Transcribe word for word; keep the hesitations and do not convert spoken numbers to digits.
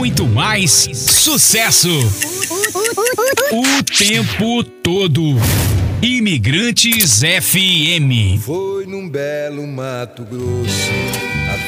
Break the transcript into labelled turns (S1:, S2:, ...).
S1: muito mais sucesso o tempo todo. Imigrantes F M.
S2: Foi num belo Mato Grosso.